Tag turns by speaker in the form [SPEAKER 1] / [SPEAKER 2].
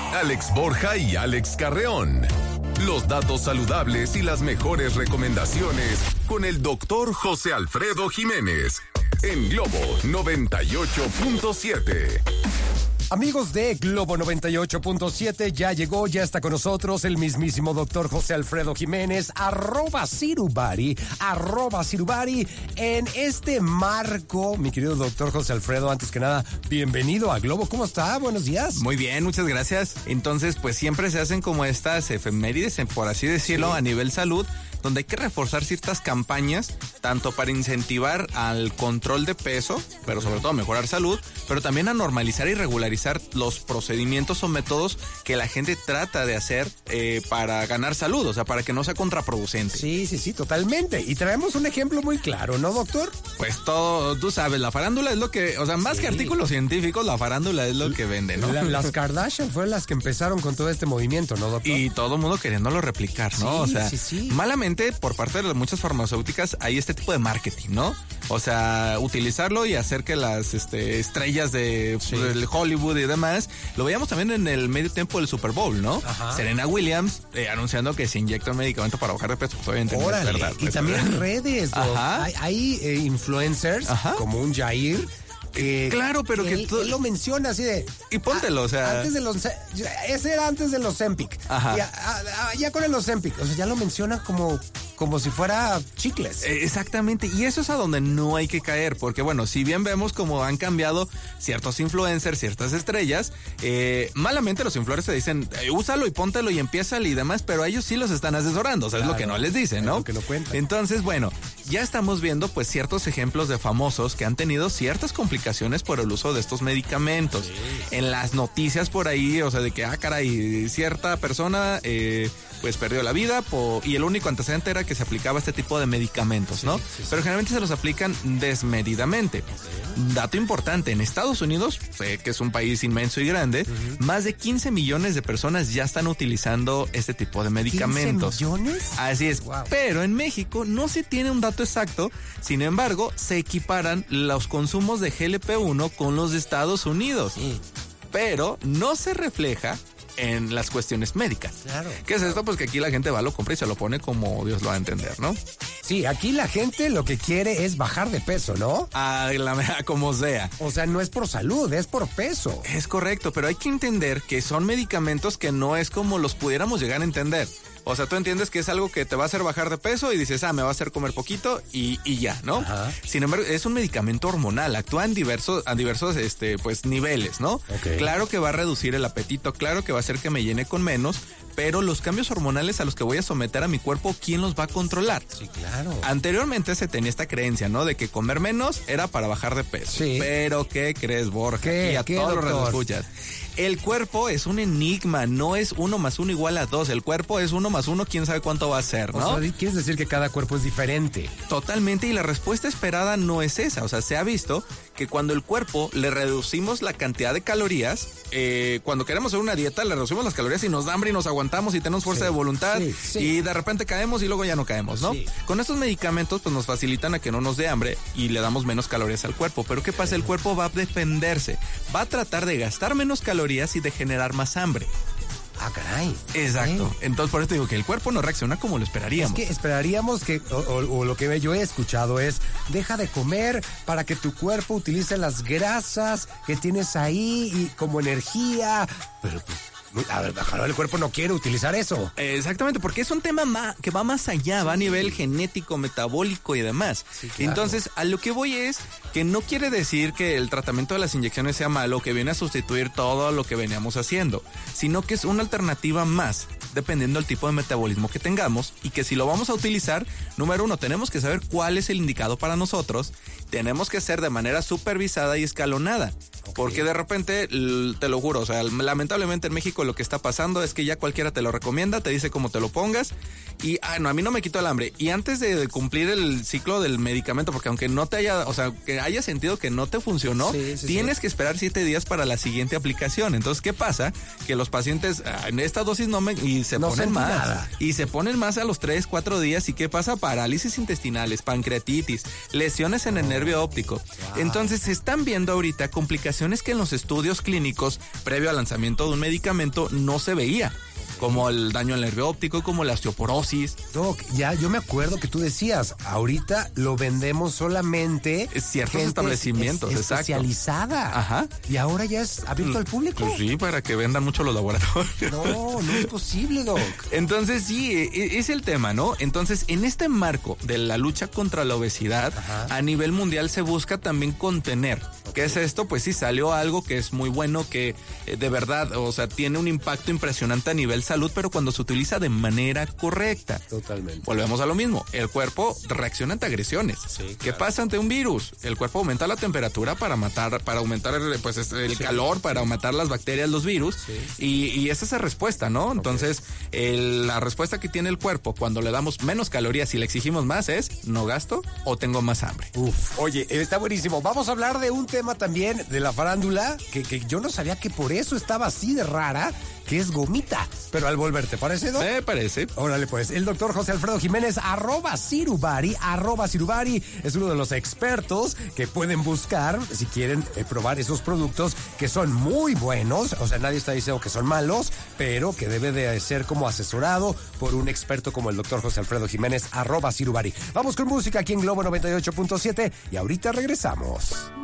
[SPEAKER 1] Alex Borja y Alex Carreón. Los datos saludables y las mejores recomendaciones con el doctor José Alfredo Jiménez en Globo 98.7.
[SPEAKER 2] Amigos de Globo 98.7, ya llegó, ya está con nosotros el mismísimo doctor José Alfredo Jiménez, @Sirubari, en este marco. Mi querido doctor José Alfredo, antes que nada, bienvenido a Globo. ¿Cómo está? Buenos días.
[SPEAKER 3] Muy bien, muchas gracias. Entonces, pues siempre se hacen como estas efemérides, por así decirlo, a nivel salud, donde hay que reforzar ciertas campañas, tanto para incentivar al control de peso, pero sobre todo mejorar salud, pero también a normalizar y regularizar los procedimientos o métodos que la gente trata de hacer para ganar salud, o sea, para que no sea contraproducente.
[SPEAKER 2] Sí, totalmente. Y traemos un ejemplo muy claro, ¿no, doctor?
[SPEAKER 3] Pues todo, tú sabes, la farándula es lo que, o sea, más que artículos científicos, la farándula es lo que vende, ¿no?
[SPEAKER 2] Las Kardashian fueron las que empezaron con todo este movimiento, ¿no, doctor?
[SPEAKER 3] Y todo el mundo queriéndolo replicar, ¿no?
[SPEAKER 2] Sí,
[SPEAKER 3] o sea,
[SPEAKER 2] sí.
[SPEAKER 3] Malamente, por parte de muchas farmacéuticas, hay este tipo de marketing, ¿no? O sea, utilizarlo y hacer que las estrellas de Hollywood y demás, lo veíamos también en el medio tiempo del Super Bowl, ¿no? Ajá. Serena Williams anunciando que se inyecta un medicamento para bajar de peso, pues obviamente no es verdad.
[SPEAKER 2] Y también redes, hay influencers como un Jair.
[SPEAKER 3] Claro, pero
[SPEAKER 2] él lo menciona así de...
[SPEAKER 3] Y póntelo, o sea...
[SPEAKER 2] Antes de los... Ese era antes de los Ozempic. Ya con el Ozempic. O sea, ya lo menciona como si fuera chicles.
[SPEAKER 3] Exactamente, y eso es a donde no hay que caer, porque bueno, si bien vemos como han cambiado ciertos influencers, ciertas estrellas, malamente los influencers te dicen, úsalo y póntelo y empiézalo y demás, pero ellos sí los están asesorando, o sea, claro, es lo que no les dicen, ¿no?
[SPEAKER 2] Es lo que no cuentan.
[SPEAKER 3] Entonces, bueno, ya estamos viendo pues ciertos ejemplos de famosos que han tenido ciertas complicaciones por el uso de estos medicamentos. Sí. En las noticias por ahí, o sea, de que, caray, cierta persona... pues perdió la vida y el único antecedente era que se aplicaba este tipo de medicamentos, ¿no? Sí. Pero generalmente se los aplican desmedidamente. Dato importante, en Estados Unidos, que es un país inmenso y grande, más de 15 millones de personas ya están utilizando este tipo de medicamentos.
[SPEAKER 2] ¿15 millones?
[SPEAKER 3] Así es, wow. Pero en México no se tiene un dato exacto, sin embargo, se equiparan los consumos de GLP-1 con los de Estados Unidos. Sí. Pero no se refleja en las cuestiones médicas.
[SPEAKER 2] Claro.
[SPEAKER 3] ¿Qué es esto? Pues que aquí la gente va, lo compra y se lo pone como Dios lo va a entender, ¿no?
[SPEAKER 2] Sí, aquí la gente lo que quiere es bajar de peso, ¿no?
[SPEAKER 3] Como sea.
[SPEAKER 2] O sea, no es por salud, es por peso.
[SPEAKER 3] Es correcto, pero hay que entender que son medicamentos que no es como los pudiéramos llegar a entender. O sea, tú entiendes que es algo que te va a hacer bajar de peso y dices, me va a hacer comer poquito y ya, ¿no? Ajá. Sin embargo, es un medicamento hormonal, actúa en diversos pues niveles, ¿no?
[SPEAKER 2] Okay.
[SPEAKER 3] Claro que va a reducir el apetito, claro que va a hacer que me llene con menos, pero los cambios hormonales a los que voy a someter a mi cuerpo, ¿quién los va a controlar?
[SPEAKER 2] Sí, claro.
[SPEAKER 3] Anteriormente se tenía esta creencia, ¿no? De que comer menos era para bajar de peso.
[SPEAKER 2] Sí.
[SPEAKER 3] Pero ¿qué crees, Borja?
[SPEAKER 2] ¿Qué?
[SPEAKER 3] Y a todos los radioescuchas. El cuerpo es un enigma, no es 1 más 1 igual a 2. El cuerpo es 1 más 1, quién sabe cuánto va a ser, ¿no?
[SPEAKER 2] O sea, quieres decir que cada cuerpo es diferente.
[SPEAKER 3] Totalmente, y la respuesta esperada no es esa. O sea, se ha visto que cuando el cuerpo le reducimos la cantidad de calorías, cuando queremos hacer una dieta, le reducimos las calorías y nos da hambre y nos aguantamos y tenemos fuerza de voluntad y de repente caemos y luego ya no caemos, ¿no? Sí. Con estos medicamentos pues nos facilitan a que no nos dé hambre y le damos menos calorías al cuerpo. Pero ¿qué pasa? El cuerpo va a defenderse, va a tratar de gastar menos calorías y de generar más hambre.
[SPEAKER 2] Caray.
[SPEAKER 3] Exacto. Entonces, por eso digo que el cuerpo no reacciona como lo esperaríamos.
[SPEAKER 2] Es que esperaríamos que, o lo que yo he escuchado es, deja de comer para que tu cuerpo utilice las grasas que tienes ahí y como energía. Pero pues, a ver, el cuerpo no quiere utilizar eso.
[SPEAKER 3] Exactamente, porque es un tema que va más allá, va a nivel genético, metabólico y demás. Sí, claro. Entonces, a lo que voy es que no quiere decir que el tratamiento de las inyecciones sea malo, que viene a sustituir todo lo que veníamos haciendo, sino que es una alternativa más, dependiendo del tipo de metabolismo que tengamos, y que si lo vamos a utilizar, número 1, tenemos que saber cuál es el indicado para nosotros, tenemos que hacer de manera supervisada y escalonada. Porque de repente, te lo juro, o sea, lamentablemente en México lo que está pasando es que ya cualquiera te lo recomienda, te dice cómo te lo pongas y, a mí no me quitó el hambre. Y antes de cumplir el ciclo del medicamento, porque aunque no te haya, o sea, que haya sentido que no te funcionó, tienes que esperar 7 días para la siguiente aplicación. Entonces, ¿qué pasa? Que los pacientes en esta dosis y se ponen más. Nada. Y se ponen más a los 3, 4 días. ¿Y qué pasa? Parálisis intestinales, pancreatitis, lesiones en el nervio óptico. Entonces, se están viendo ahorita complicaciones que en los estudios clínicos previo al lanzamiento de un medicamento no se veía, como el daño al nervio óptico, como la osteoporosis.
[SPEAKER 2] Doc, ya yo me acuerdo que tú decías, ahorita lo vendemos solamente
[SPEAKER 3] ciertos establecimientos,
[SPEAKER 2] especializada.
[SPEAKER 3] Ajá.
[SPEAKER 2] Y ahora ya es abierto al público.
[SPEAKER 3] Pues sí, para que vendan mucho los laboratorios.
[SPEAKER 2] No es posible, Doc.
[SPEAKER 3] Entonces sí, es el tema, ¿no? Entonces, en este marco de la lucha contra la obesidad, a nivel mundial se busca también contener. ¿Qué es esto? Pues sí, salió algo que es muy bueno, que de verdad, o sea, tiene un impacto impresionante a nivel salud, pero cuando se utiliza de manera correcta.
[SPEAKER 2] Totalmente.
[SPEAKER 3] Volvemos a lo mismo. El cuerpo reacciona ante agresiones. Sí, claro. ¿Qué pasa ante un virus? El cuerpo aumenta la temperatura para aumentar el calor, para matar las bacterias, los virus. Sí. Y esa es la respuesta, ¿no? Okay. Entonces, la respuesta que tiene el cuerpo cuando le damos menos calorías y le exigimos más es, no gasto o tengo más hambre.
[SPEAKER 2] Oye, está buenísimo. Vamos a hablar de un tema también de la farándula que yo no sabía que por eso estaba así de rara, que es Gomita. Pero al volver, ¿te parece, Doc?
[SPEAKER 3] Me parece.
[SPEAKER 2] Órale, pues, el doctor José Alfredo Jiménez, @Sirubari, es uno de los expertos que pueden buscar si quieren probar esos productos que son muy buenos. O sea, nadie está diciendo que son malos, pero que debe de ser como asesorado por un experto como el doctor José Alfredo Jiménez, @Sirubari. Vamos con música aquí en Globo 98.7 y ahorita regresamos.